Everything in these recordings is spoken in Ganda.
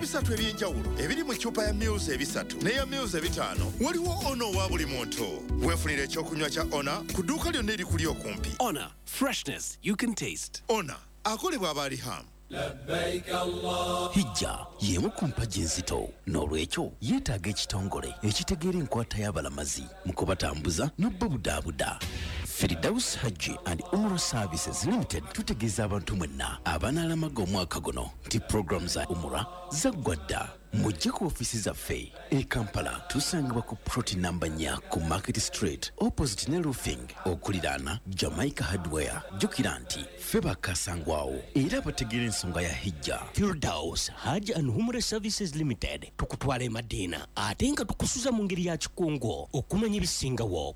ebisatu ebyenjawulo ebiri mu ccupa ya Mils ebisatu n'eya Mils ebitaano waliwo Ono wa buli muntu. Weefunira ekyokunywa kya Ona ku dduuka lyonna erikuli okumpi. Ona, freshness you can taste. Ona akolebwa aba Riham. Hijja y'emu ku mpagi enzito n'olwekyo yeetaaga ekitongole ekitegeera enkwata y'abalamazi mu kubatambuza n'obbabudaabuda. Firdaus Hajji and Umrah Services Limited tutegeeza abantu mwenna abanaalamaga omwaka guno nti program za Umrah zaggwa dda. Mujje ku ofisi zaffe e Kampala tusangibwa ku ploti namba 4 ku Market Street opposite ne roofing okuliraana Jamaica Hardware. Jjukira nti ffe bakasangwawo era bategeera ensonga ya hijja. Firdaus Hajji and Umrah Services Limited tukutwala e Madina ate nga tukusuza mu ngeri ya kikungo okumanya ebisingawo.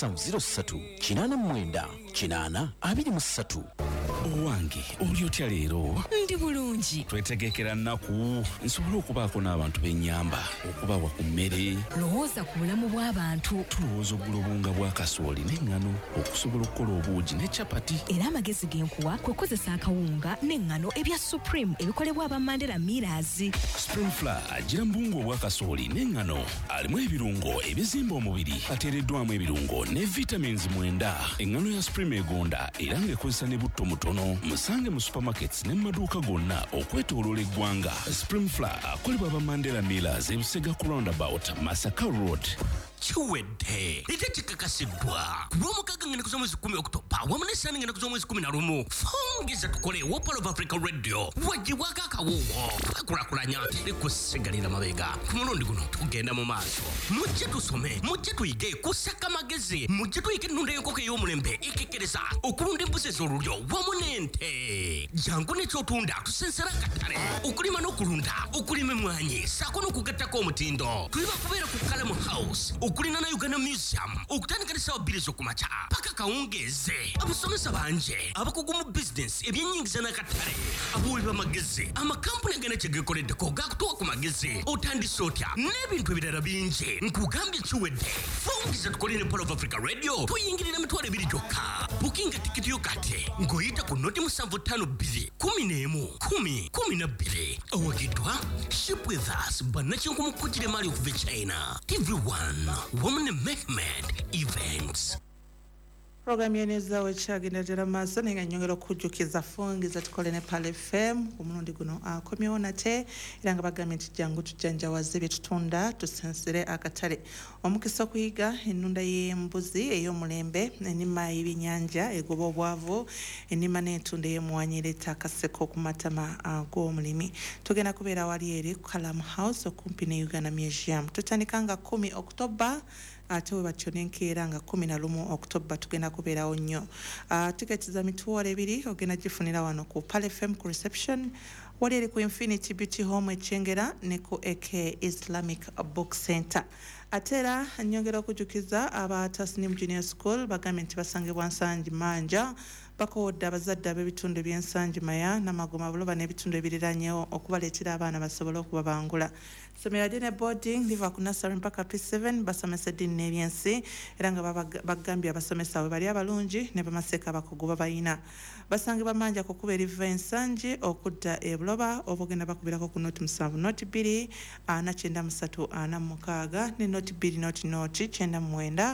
0707-89-823. Owange oli otya leero? Ndi bulungi. Twetegekera nnaku nsobola okubaako n'abantu b'ennyamba okubawa ku mmere. Lowooza ku bulamu bw'abantu. Tulowooza ogula obunga bwa kasooli n'eŋŋano okusobola okukola obuugi ne capati. Era amagezi g'enkuwa kwe kozesa akawunga n'eŋŋano ebya Supreme ebikolebwa aba Mandela Millers. Spring Flour gira mu bunga obwa kasooli n'eŋŋano alimu ebirungo ebizimba omubiri ateereddwamu ebirungo ne vitamins 9. Eŋŋano ya Supreme egonda era ng'ekozesa ne butto mutono. Musange mu supermarkets ne maduuka gonna okwetooloola eggwanga. Spring Flour akolebwa aba Mandela Millers ebusega ku roundabout Masaka Road. Chiwedde ite kikakasiddwa ku lw'omukaaga ng'ennaku z'omwezi 10 Oktoba wamu n'essaani ng'ennaku z'omwezi 11 fongeza tukole wa Pearl of Africa Radio wagibwako akawuuwo twekulakulanya ne kusigalira mabega. Ku mulundi guno tugenda mu maaso. Mujje tusome, mujje tuyige kusaka amagezi, mujje tuyige ennunda y'enkoko ey'omulembe ekekkereza okulunda embuzi ez'olulyo wamu n'ente. Jangu n'ekyotunda tusensera akatale okulima n'okulunda okulima emmwanyi ssaako n'okugattako omutindo. Tuli bakubeera ku Kalamu House okulina na Uganda Museum okutandika ne ssaawa 2 z'okumakya paka kawungeeze. Abasomesa bangi abakugu mu bizinesi ebyennyingiza n'akatale abawi b'amagezi amakampuni agenda kye geekoleddeko gaakutuwa ku magezi otandise otya n'ebintu ebirala bingi nkugambye kiwedde. Fongeza tukole ne Pearl of Africa Radio tuyingirira $2 gyokka. Bukinga tikiti yo kati ng'oyita ku noti 752 11 10 owagiddwa Ship with Us bannakinku mu kujjira emali okuva e China. TV1 Woman Mehmet Events. Program yeneza wekyagenda ddala maaso naye nga nnyongera okujjukiza Fongeza tukole ne Pal FM omulundi guno akomyewo nate era nga bagambye nti jangu tujjanjawaze bye tutunda tusensere akatale. Omukisa okuyiga ennunda y'embuzi ey'omulembe ennima y'ebyennyanja egoba obwavu ennima n'entunda ey'emmwanyi ereeta akaseko ku matama g'omulimi. Tugenda kubeera wali eri ku Kalamu House okumpi ne Uganda Museum. Tutandika nga 10 Oktoba ate we batyo n'enkeera nga 11 Oktoba tugenda kubeerawo nnyo. Tiketi za mitwalo 2 ogenda gifunira wano ku Pal FM ku reception wali eri ku Infinity Beauty Home Echengera ne ku AK Islamic Book Center. Atera nnyongera okujjukiza aba Tasnim Junior School bagambye nti basangibwa Nsangi Manja bakowodde abazadde ab'ebitundu by'Ensangi Maya n'Amagoma Buloba n'ebitundu ebiriranyewo okubaleetera abaana basobole okubabangula. Somero lya ne boarding liva ku nursery mpaka P7 basomesa eddiini n'ebyensi era nga bagambye abasomesa bwe bali abalungi ne bamaseeka abakugu babayina. Basangibwa Manja ku kuba eriva Ensangi okudda e Buloba obugenda bakubirako ku noti 7 noti 2 493 46 ne noti 2 noti 99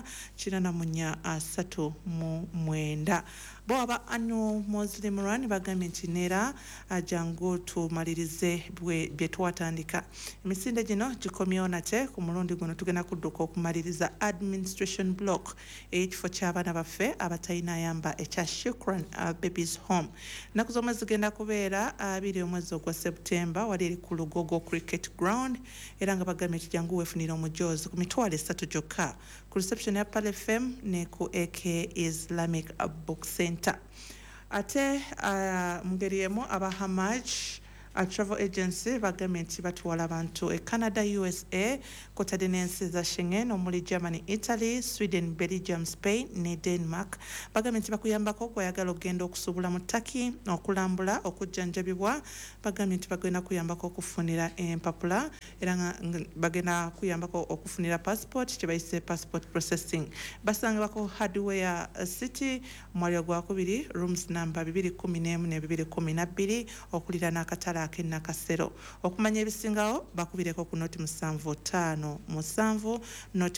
9439. Bo aba Anu Muslim Run bagambye nti neera jangu tumalirize bye twatandika. Emisinde gino gikomyewo nate ku mulundi guno tugenda kudduka okumaliriza administration block ekifo ky'abaana baffe abatalina ayamba ekya Shukran Babies Home. Nnaku z'omwe zigenda kubeera 2 omwezi ogwa Septemba wali eri ku Lugogo Cricket Ground era nga bagambye nti jangu weefunira omujoozi ku mitwalo 3 gyokka ku reception ya Pal FM ne ku AK Islamic Book Center. Ate mungeri emu aba Hamaj Travel Agency bagambye nti batwala abantu e Canada, USA, kotadde n'ensi za Schengen omuli Germany, Italy, Sweden, Belgium, Spain ne Denmark. Bagambye nti bakuyambako kwayagala okugenda okusuubula mu Turkey okulambula okujjanjabibwa. Bagambye nti bagenda kuyambako okufunira empapula era nga bagenda kuyambako okufunira passport kye bayise passport processing. Basangibako Hardware City mwali ogwakubiri rooms number 211 ne 212 okulira n'akatala ak'Nakasero. Okumanya ebisingawo bakubireko ku noti 7557 noti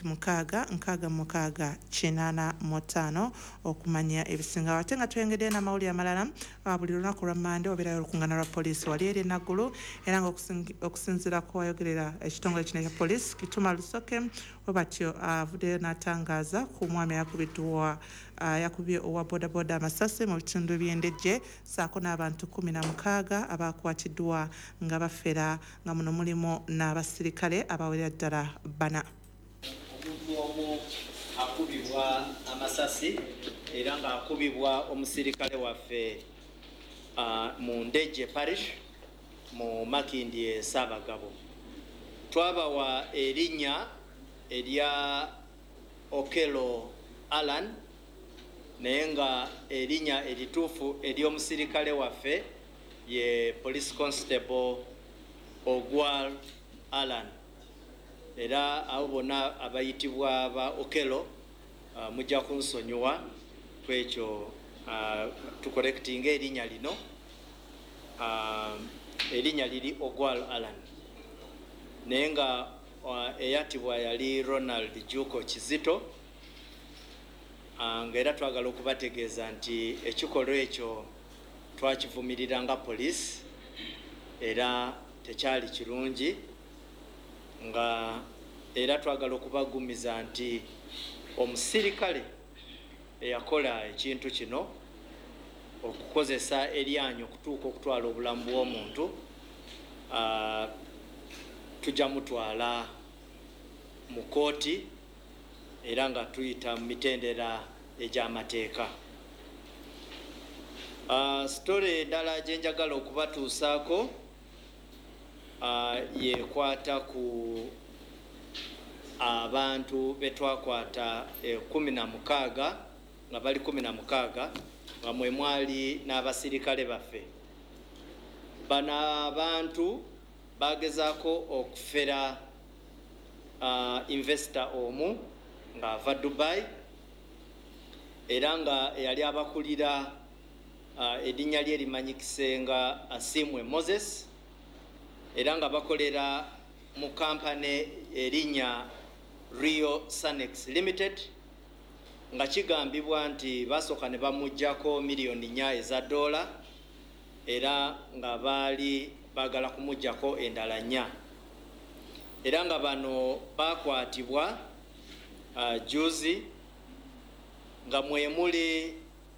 665 okumanya ebisingawo. Ate nga twengedde n'amawulire amalala buli lunaku lwa Mande obeerayo olukungana lwa poliisi wali eri Naggulu era nga okusinziira ku wayogerera ekitongole kino ekya poliisi Kituma Lusoke bwe batyo avuddeyo n'atangaza ku mwami yakubye owa bodaboda amasasi mu bitundu by'Endejje saako n'abantu 16 abakwatiddwa nga bafera nga muno mulimu n'abasirikale abawerera ddala 4. Omuntu omu akubibwa amasasi era nga akubibwa omusirikale waffe mu Ndejje Parish mu Makindye Ssaabagabo. Twabawa erinnya erya Okello Alan naye nga erinnya erituufu ery'omusirikale waffe ye Police Constable Ogwal Alan. Era abo bonna abayitibwa ba Okello mujja kunsonyiwa kwekyo tukorekitinga erinnya lino. Erinnya liri Ogwal Alan naye nga eyatibwa yali Ronald Juko Kizito. Ng'era twagala okubategeeza nti ekikolwa ekyo twakivumirira nga poliisi era tekyali kirungi, nga era twagala okubagumiza nti omusirikale eyakola ekintu kino okukozesa eryanyi okutuuka okutwala obulamu bw'omuntu tujja mutwala mu kooti era nga tuyita mu mitendera egy'amateeka. Story endala gye njagala okubatuusaako yekwata ku abantu betwakwata 16 nga bali 16 nga mwe mwali n'abasirikale baffe. Bano abantu bagezaako okufera investor omu nga ava Dubai era nga yali abakulira erinnya lye limanyikise nga Asimwe Moses era nga bakolera mu kampani erinnya Rio Sanex Limited nga kigambibwa nti basooka ne bamuggyako $4 million era nga baali baagala kumuggyako endala 4 era nga bano bakwatibwa juzi nga mwemuli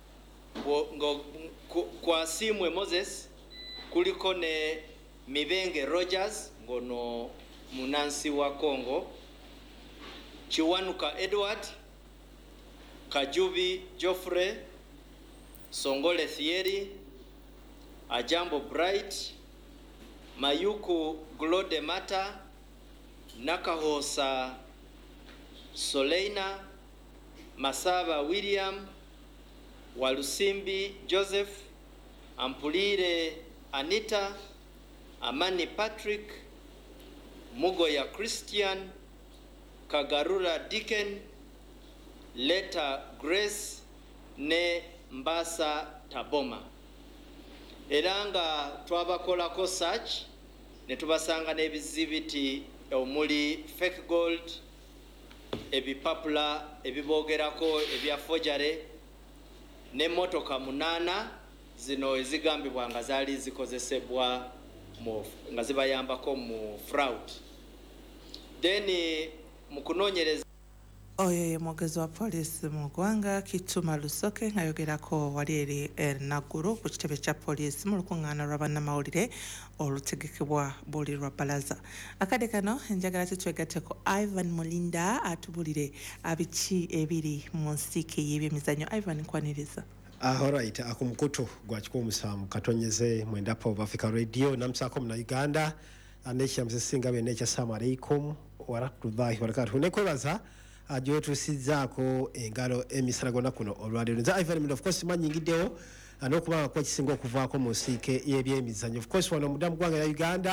kwa Asimwe Moses kuliko ne Mibenge Rogers ngono munansi wa Congo, Chiwanuka Edward, Kajubi Geoffrey, Songole Thierry, Ajambo Bright, Mayuku Glode Mata, Nakahosa Soleina, Masaba William, Walusimbi Joseph, Ampulire Anita, Amani Patrick, Mugoya Christian, Kagarura Dicken, Leta Grace ne Mbasa Taboma. Eranga twabakolako search ne tubasanga n'ebizibiti omuli fake gold, ebipapula ebibogerako ebya forgery ne motoka 8 zino ezigambibwa nga zaali zikozesebwa nga zibayambako mu fraud. Then mukunoonyereza oyo ye mwogezi wa poliisi mu ggwanga Kituma Lusoke ayogerako wali eri Naggulu ku kitebe kya poliisi mu lukuŋŋaana lwa bannamawulire olutegekebwa buli lwa bbalaza. Akadde kano njagala tetwegatteko Ivan Mulinda atubulire abiki ebiri mu nsiike y'ebyemizannyo. Ivan, nkwaniriza. Alright, akumukutu gwa kikuumusamu katonyeze mwenda Pop Africa Radio namusaako muna Uganda anekya mzisinga bye nekya assalamu alaikum wa rahmatullahi wa barakatuh. Nekwebaza ajo tusizaako engalo emisala gonna kuno olwaleero. Nze Ivan, of course manyingiddewo n'okubanga kwa kisinga okuvaako mu nsiike y'ebyemizannyo. Of course wano mudamu gwanga ya Uganda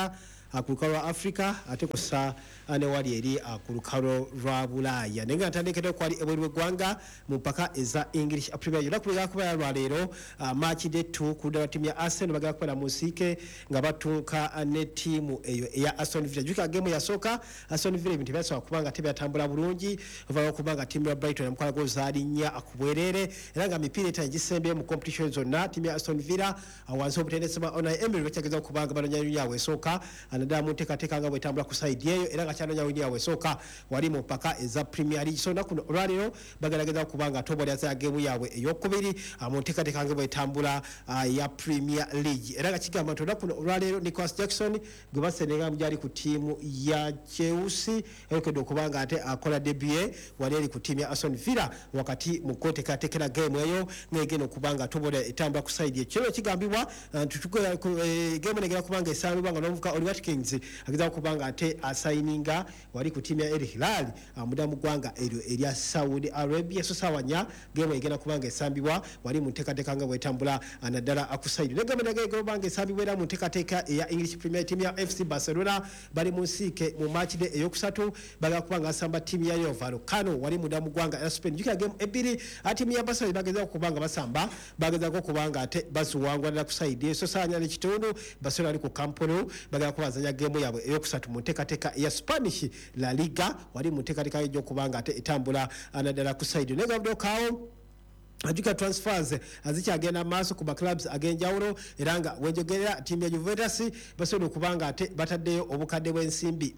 ku lukalu lwa Africa ate kusa ne wali eri ku lukalu lwa Bulaaya naye nga ntandikira kwali ebweru w'eggwanga mu mpaka eza English Premier League kulega kuba lwa leero match day 2 ku dala timu ya Arsenal bagala kuba mu Nsike nga batuuka ne timu eyo eya Aston Villa juka game ya soka Aston Villa ebintu byasobola kubanga tebe atambula bulungi ova kubanga timu ya Brighton yamukala go zaali nnya akubwerere era nga mipiira etangisembe mu competition zonna timu ya Aston Villa awanze obutendesema Unai Emery bakyageza kubanga banonya yawe soka anadala mu nteekateeka nga bwetambula ku side eyo era nga kyanonya yawe soka wali mu mpaka eza Premier League so nakuno olwaliro bagerageza kubanga tobolya za game yawe eyokubiri mu nteekateeka nga bwetambula ya Premier League era nga kigamba nti nakuno olwaliro Nicholas Jackson gwe basenenga mujali ku timu ya Chelsea ekedo kubanga ate akola debut wali eri ku timu ya Aston Villa wakati mu koteekateekera game eyo ngegeno kubanga tobolya etambula ku side ekyo kigambibwa tutukola game negera kubanga esambibwa nga n'omuvuka Oli Watkins ageza kubanga ate asaininga wali ku timu ya El Hilal mudamu gwanga eryo erya Saudi Arabia so sawanya game egena kubanga esambibwa wali mu nteekateeka nga bwetambula anaddala akusaidi ne game negera kubanga esambibwa era mu nteekateeka eya English Premier Team ya FC Barcelona bali mu Nsike mu match day eyokusatu baga kubanga asamba timu ya Rayo Vallecano wali mudamu gwanga ya Spain jukira game ebiri timu ya Barcelona bageza kubanga basamba bageza kubanga ate basuwangwa ku side so sanya ne kitundu Barcelona ali ku Camp Nou baga kubazanya game yabwe eyokusatu mu nteekateeka ya Spanish La Liga wali mu nteekateeka yo kubanga ate etambula anaddala ku side ne gavdo kawo ajuka transfers azikyagenda maaso ku clubs agenjawulo era nga wenjogerera timu ya Juventus basobola kubanga ate bataddeyo obukadde bw'ensimbi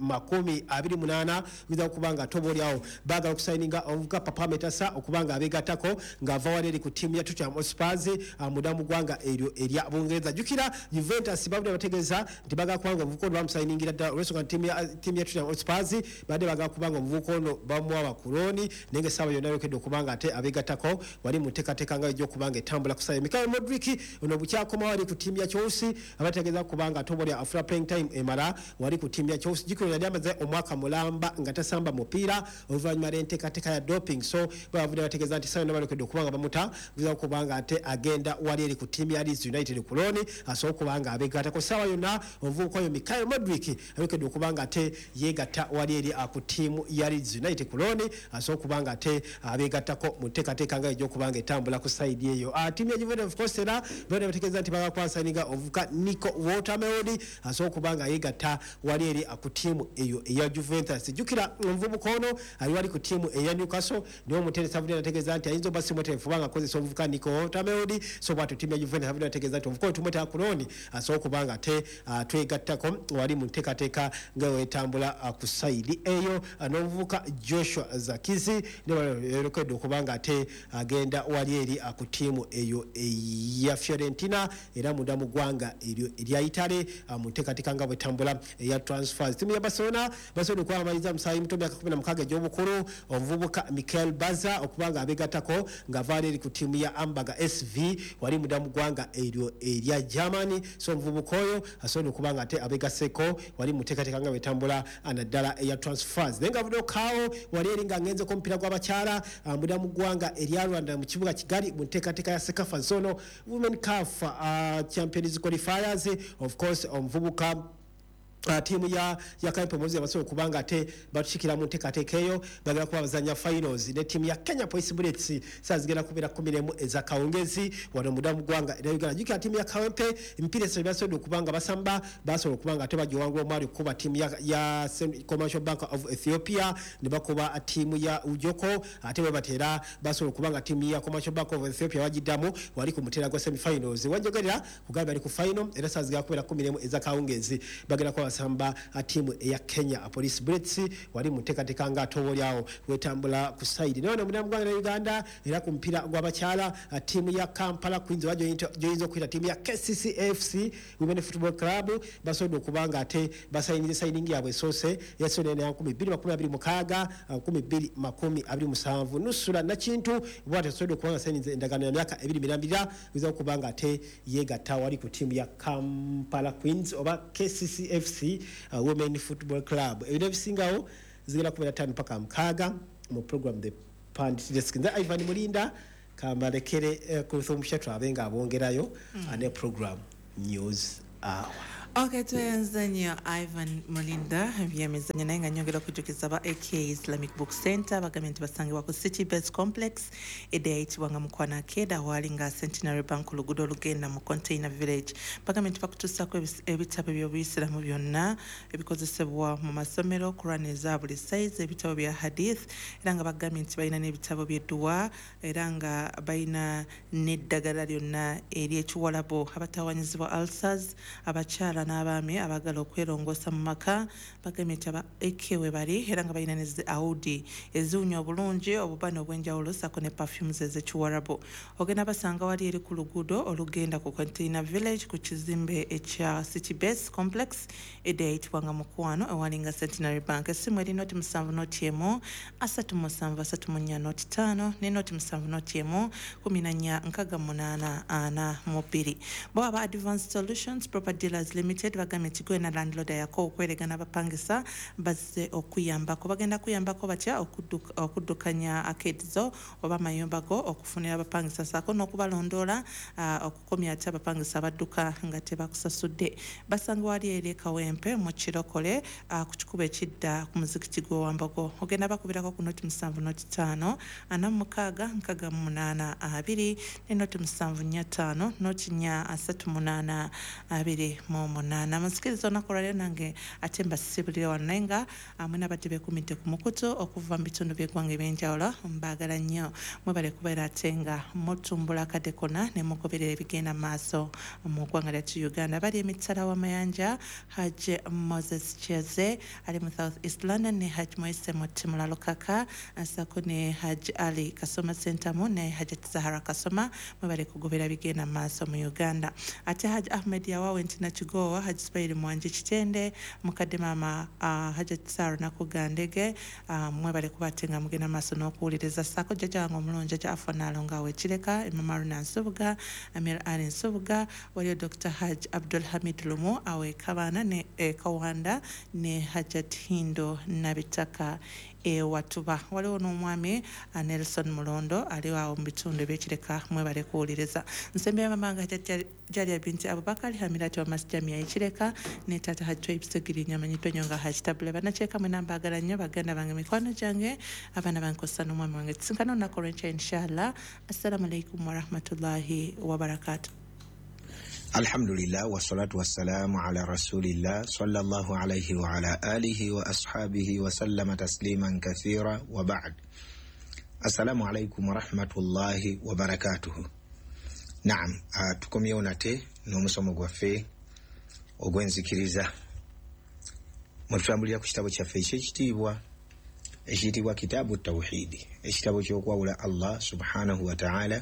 28 biza kubanga tobolyawo baagala okusayininga omuvuka Papa Metasa okubanga abeegattako ng'ava wali ku timu ya Tottenham Hotspur mudamu gwanga eryo erya Bungereza jukira Juventus babudde bategeeza nti baagala kubanga omuvuka ono bamusayiningira ddala olwensonga timu ya Tottenham Hotspur badde baagala kubanga omuvuka ono bamuwa bakuloni naye ng'essaawa yonna yokedde okubanga ate abeegattako wali muteekateeka nga ejja okubanga etambula kusaya Mikhail Modric ono bukyakoma wali ku timu ya Chelsea abategeeza kubanga atobolya after playing time emala wali ku timu ya Chelsea jikiro yali amaze omwaka mulamba nga tasamba mupiira oluvannyuma lw'enteekateeka ya doping so bavudde bategeeza nti sayo nabalekedde okubanga bamuta biza kubanga ate agenda wali eri ku timu ya Leeds United kuloni asobola kubanga abeegattako ssaawa yonna omuvubuka oyo Mikhail Modric alekedde okubanga ate yeegatta wali eri ku timu ya Leeds United kuloni asobola kubanga ate abeegattako mu nteekateeka nga ejja okubanga etambula ku side eyo timu ya Juventus of course era bano bategeeza nti bagakwasaninga ovuka Nico Watermelon asobola kubanga yeegatta wali eri ku timu eyo eya Juventus jukira omuvubuka ono ali wali ku timu eya Newcastle niwo muteresa vudde nategeeza nti ayinza obba simuteefu kubanga akozesa omuvuka Nico Watermelon so bwatyo timu ya Juventus vudde nategeeza nti omuvuka tumweta kuloni asobola kubanga ate twegattako wali mu nteekateeka nga wetambula ku side eyo n'omuvubuka Joshua Zakizi ne balekedde okubanga ate agenda wali eri ku timu eyo ya Fiorentina era mudamu gwanga eryo erya Italy mu nteekateeka nga bwetambula eya transfers timu ya Barcelona basobola okwamaliza musayi muto myaka 16 egy'obukulu omuvubuka Mikel Baza okubanga abeegattako nga vaali eri ku timu ya Amberg SV wali mudamu gwanga eryo erya Germany so omuvubuka oyo asobola okubanga ate abeegaseko wali mu nteekateeka nga bwetambula naddala eya transfers naye nga vudde okaawo wali eri nga ngenze ku mupiira gw'abakyala mudamu gwanga erya Rwanda mu kibuga Kigali mu nteekateeka ya Sekafa Zono Women CAF Champions Qualifiers of course omuvubuka timu ya Kaipo Mozi basobola kubanga ate batushikira mu nteekateeka eyo bagala kuba bazanya finals ne timu ya Kenya Police Bullets sazigenda kubera 11 eza kawungezi wano mudamu gwanga era Uganda jukira timu ya Kawempe mpira so basobola kubanga basamba basobola kubanga ate bajiwangula mwali kuba timu ya Commercial Bank of Ethiopia ne bakuba timu ya Ujoko ate batera basobola kubanga timu ya Commercial Bank of Ethiopia wajidamu wali ku mutera gwa semi finals wanjogerera kugaba bali ku final era sazigenda kubera 11 eza kawungezi bagala kwa samba timu ya Kenya Police Bullets wali mu nteekateeka nga atobolyawo wetambula ku side none mudamu gwanga Uganda era ku mpira gw'abakyala timu ya Kampala Queens joyinza okuyita timu ya KCCFC Women Football Club basobola okubanga ate basayinire sayiningi yabwe esose yasonene ya 2026 2027 nusula na kintu bwate sodo kubanga sayinize endagano ya myaka 2 biza okubanga ate yegatta wali ku timu ya Kampala Queens oba KCCFC Women Football Club ebyo bisingawo zigenda kubera 5 mpaka 6 mu program the Pandit Desk nza Ivan Mulinda kambalekere ku thumusha twabenga abongerayo ane program news hour Okay, tuyenze nnyo Ivan Mulinda byemizannyo naye nga nyongera okujjukiza ba AK Islamic Book Center bagambye nti basangibwa ku City Base Complex edda yayitibwanga Mukwana Arcade awaali nga Centenary Bank oluguudo olugenda mu Container Village. Bagambye nti bakutuusako ebitabo by'obuyisiramu byonna ebikozesebwa mu masomero Quran eza buli size, ebitabo bya hadith, era nga bagambye nti balina n'ebitabo by'edduwa era nga balina n'eddagala lyonna ery'ekiwalabo abatawanyizibwa ulcers, abakyala n'abaami abagala okwerongoosa mu maka. Bagambye nti aba AK we bali era nga balina ne Audi eziwunya obulungi obubani obw'enjawulo sako ne perfumes ez'ekiwarabu. Ogenda basanga wali eri ku luguudo olugenda ku Container Village ku kizimbe ekya City Base Complex edda yayitibwanga Mukwano ewali nga Centenary Bank. Essimu eri noti 7 noti emu 3734 noti 5 ne noti 7 noti emu 146842. Bo aba Advanced Solutions Property Dealers Limited bagambye nti gwe na landlord yako okweregana bapangisa bazze okuyambako. Bagenda kuyambako batya okuddukanya arcade zo oba amayumba go okufunira abapangisa sako n'okubalondoola okukomya ate abapangisa abadduka nga tebakusasudde. Basanga wali eri Kawempe mu Kirokole ku kikubo ekidda ku muzikiti gw'Owambogo. Ogenda bakubirako ku noti 7 noti 5 46 ne noti 745 noti 438 musikiriza olunaku lwaleero nange ate mbasibulire wano naye nga mwena abadde beekuumidde ku mukutu okuva mu bitundu by'eggwanga ebyenjawulo mbaagala nnyo mwebale kubeera ate nga mutumbula akadekona ne mugoberera ebigenda mu maaso mu ggwanga lyattu Uganda. Bali emitala w'amayanja Hajj Moses Cheze ali mu South East London ne Hajj Moise Mutimula Lukaka asako ne Hajj Ali Kasoma Sentamu ne Hajj Zahara Kasoma mwebale kugoberera bigenda mu maaso mu Uganda. Ate Hajj Ahmed Yawawe Ntina Kigowa Hajj Spairi Mwanji Kitende mukadde maama Hajj Tsaro Nakugandege mwebale kubatenga mugenda maaso n'okuwuliriza sako jjajja wange omulungi Jjajja Afona Alongawe Kireka Mama Runa Nsubuga Amir Ali Nsubuga waliyo Dr. Hajj Abdul Hamid Lumu awe Kabana ne Kawanda ne Hajjat Hindo Nabitaka Watuba. Waliwo n'omwami Nelson Mulondo aliwo awo mu bitundu eby'Ekireka mwebale kuwuliriza. Nsembe y'amamanga Jalia binti Abubakar Hamirati wa Masjami y'Ekireka ne Tata Hajj Ibisegiri nyamanyiddwa nnyo nga Hajj Tabule banakyeka mwena mbaagala nnyo baganda bange mikwano gyange abaana bankosa n'omwami wange tusinkana olunaku olw'enkya inshallah. Assalamu alaikum warahmatullahi wabarakatuh. Alhamdulillah wassalatu wassalamu ala rasulillah sallallahu alayhi wa ala alihi wa ashabihi wa sallama tasliman kathira wa ba'd. Assalamu alaykum wa rahmatullahi wa barakatuhu. Naam, tukomyewo nate n'omusomo gwaffe ogw'enzikiriza mwetutambulira ku kitabo kyaffe eky'ekitiibwa ekiyitibwa kitaabu tawhidi, ekitabo ky'okwawula Allah subhanahu wa ta'ala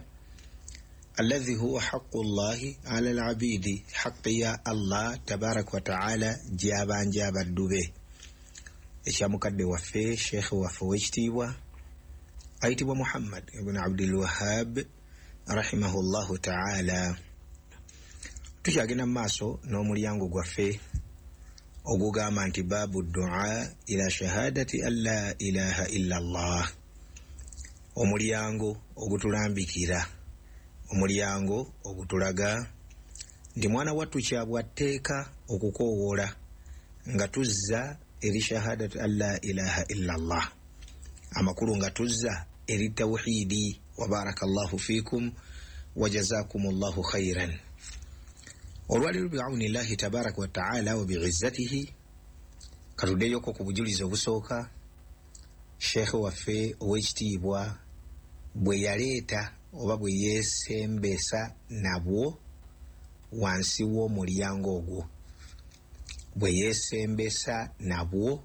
alladhi huwa haqqu llahi ala al-abidi, haqqi ya Allah tabarak wa ta'ala gyabanja abaddu be. Ekyamukadde waffe sheekhe waffe w'ekitiibwa ayitibwa Muhammad ibn Abdul Wahhab rahimahullahu ta'ala. Tukyagenda mu maaso n'omulyango gwaffe ogugamba nti baabu du'a ila shahadati an la ilaha illa Allah, omulyango ogutulambikira, omulyango ogutulaga nti mwana wattu kyabwatteeka okukoowoola nga tuzza eri shahadati an la ilaha illa Allah, amakulu nga tuzza eri tawhidi. Wa barakallahu fikum wa jazakumullahu khairan. Olwaliro bi'awnillahi tabaraka wa ta'ala wa bi'izzatihi katuddeyoko ku bujulizi obusooka sheekhe waffe ow'ekitiibwa bwe yaleeta oba bwe yeesembesa nabwo wansi w'omulyango ogwo, bwe yeesembesa nabwo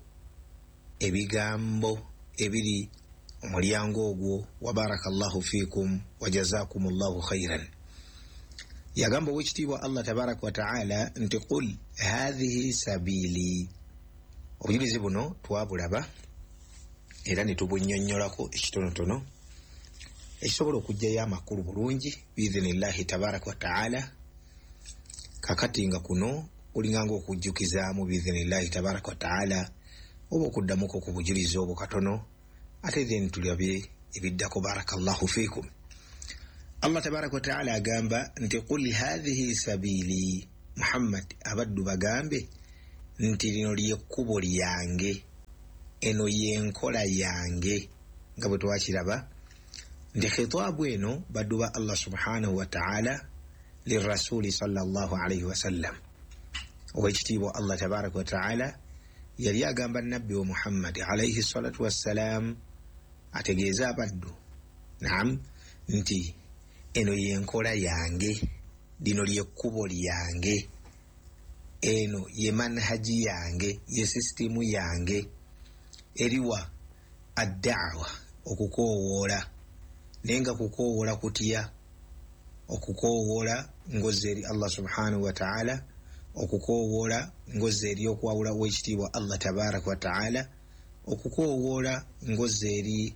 ebigambo ebiri omulyango ogwo. Wa barakallahu fikum wa jazakumullahu khairan. Yagamba ow'ekitiibwa Allah tabaraka wa ta'ala nti qul hadhihi sabili. Obujulizi buno twabulaba era ne tubunnyonnyolako ekitonotono ekisobola okugyayo amakulu bulungi biidhinillahi tabaraka wa ta'ala. Kakati nga kuno kulinganga okujjukizaamu biidhinillahi tabaraka wa ta'ala oba okuddamuko ku bujulizi obwo katono ate then tulabye ebiddako. Barakallahu fikum. Allah tabaraka wa ta'ala agamba nti qul hadhihi sabili, Muhammad abaddu bagambe nti lino lyekkubo lyange eno yenkola yange nga bwe twakiraba nti khitaabu eno baddu ba Allah subhanahu wa ta'ala lirrasuli sallallahu alayhi wa sallam owekitiibwa Allah tabaraka wa ta'ala yali agamba nabbi wa Muhammad alayhi salatu wassalam ategeeza abaddu naam nti eno yenkola yange lino lyekkubo lyange eno ye manhaji yange ye sistimu yange eriwa ad-da'wa okukowoola nenga kukowoola kutya okukowoola ngoze eri Allah subhanahu wa ta'ala okukowoola ngoze eri okwawula w'ekitiibwa Allah tabaraka wa ta'ala okukowoola ngoze eri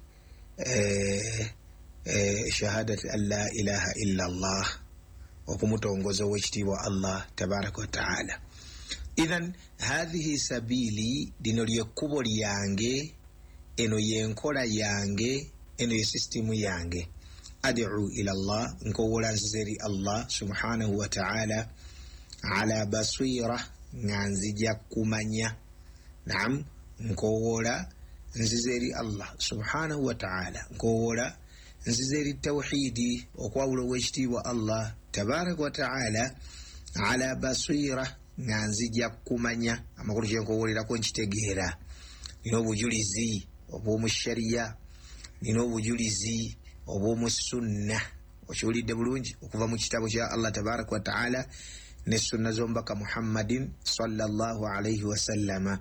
shahadati an la ilaha illa Allah okumutongoza w'ekitiibwa Allah tabaraka wa ta'ala. Idhan hadhihi sabili lino lyekkubo lyange eno yenkola yange eno ye sistimu yange ad'u ila Allah nkowoola nziza eri Allah subhanahu wa ta'ala ala basira nga nzija kumanya naam nkowoola nziza eri Allah subhanahu wa ta'ala nkowoola nziza eri tawhidi okwawula w'ekitiibwa Allah tabaraka wa ta'ala ala basira nga nzija kumanya amakulu kyenkowoolerako nkitegeera nina obujulizi obw'omu shariya nina obujulizi obw'omu sunna okiwulidde bulungi okuva mu kitabo kya Allah tabaraka wa ta'ala ne sunna z'omubaka Muhammadin sallallahu alayhi wa sallama.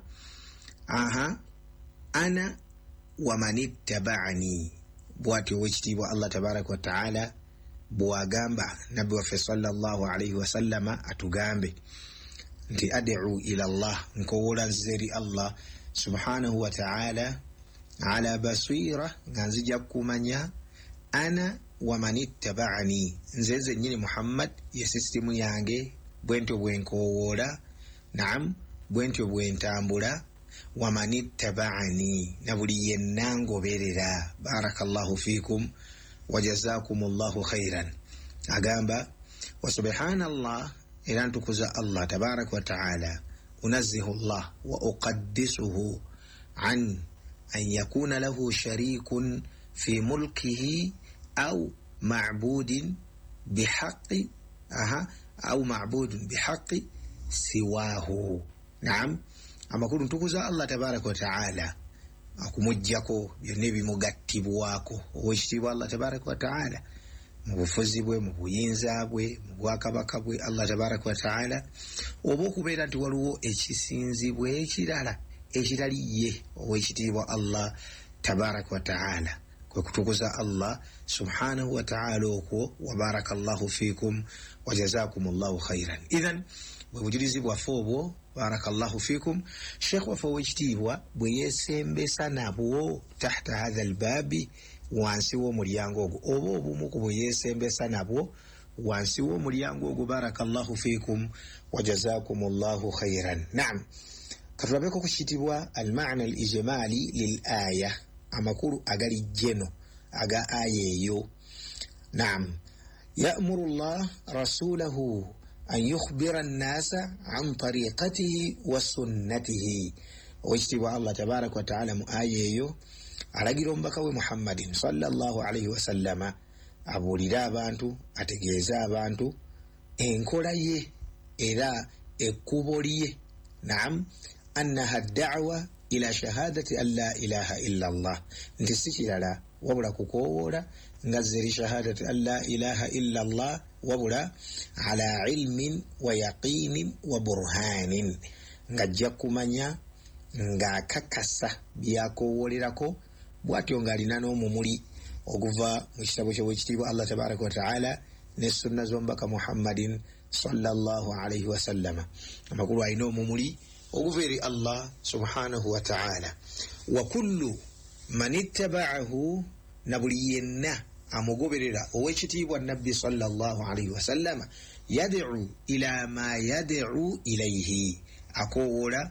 Ana wa man ittaba'ani bw'atyo w'ekitiibwa Allah tabaraka wa ta'ala bw'agamba nabbi waffe sallallahu alayhi wa sallama atugambe nti ad'u ila Allah nkowoola nziza eri Allah subhanahu wa ta'ala ala basira nga nzija kumanya ana wa man ittaba'ani nze zennyini Muhammad ye sistimu yange bwentyo bwenkowoola naam bwentyo bwentambula wa man ittaba'ani na buli yenna ngoberera. Barakallahu fikum wa jazakumullahu khairan. Agamba wa subhanallah era ntukuza Allah tabaraka wa ta'ala unazzihu Allah wa uqaddisuhu an yakuna lahu sharikun fi mulkihi au ma'budin bihaqqi au ma'budun bihaqqi siwahu. Naam amakulu ntukuza Allah tabaraka wa ta'ala akumujjako byonna ebimugattibwako owekitiibwa Allah tabaraka wa ta'ala mu bufuzi bwe mu buyinza bwe mu bwakabaka bwe Allah tabaraka wa ta'ala oba okubeera nti waliwo ekisinzibwa ekirala ekitali ye owekitiibwa Allah tabaraka wa ta'ala kwe kutukuza Allah subhanahu wa ta'ala okwo wa barakallahu fikum wa jazakumullahu khairan. Idhan bwe bujulizi bwaffe obwo barakallahu fikum sheikh waffe owekitiibwa bwe yeesembesa nabwo tahta hadha albabi wansi w'omulyango ogwo oba obumu ku bwe yeesembesa nabwo wansi w'omulyango ogwo barakallahu fikum wa jazakumullahu khairan. Naam katulabeko ku kitibwa almaana alijmali lil aya amakulu agali jeno aga aya eyo. Naam ya'muru Allah rasulahu an yukhbira an-nasa an tariqatihi wa sunnatihi. Owekitiibwa Allah tabaraka wa ta'ala mu aya eyo alagira omubaka we Muhammadin sallallahu alayhi wa sallama abuulira abantu ategeeza abantu enkola ye era ekkubo lye. Naam annaha ad-da'wa ila shahadati an la ilaha illa Allah nti si kirala wabula kukowoola nga zeri shahadati an la ilaha illa Allah wabula ala ilmin wa yaqinin wa burhanin ng'ajja kumanya ng'akakasa byakowoolerako bw'atyo ng'alina n'omumuli oguva mu kitabo ky'owekitiibwa Allah tabaraka wa ta'ala ne sunna z'omubaka Muhammadin sallallahu alayhi wa sallama. Amakulu alina omumuli oguva eri Allah subhanahu wa ta'ala. Wa kullu man ittaba'ahu na buli yenna amugoberera owekitiibwa nabbi sallallahu alayhi wa sallama yad'u ila ma yad'u ilayhi akowoola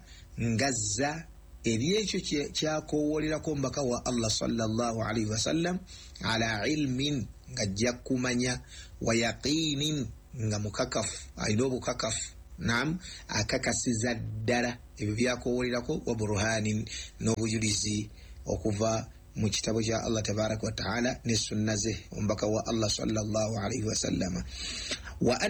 ngazza eri ekyo kyakowoolerako omubaka wa Allah sallallahu alayhi wa sallam ala ilmin ng'ajja kumanya wa yaqinin nga mukakafu alina obukakafu naam akakasiza ddala ebyo byakowolerako wa burhanin n'obujulizi okuva mu kitabo kya Allah tabaraka wa taala ne sunna ze omubaka wa Allah sallallahu alaihi wasallama wa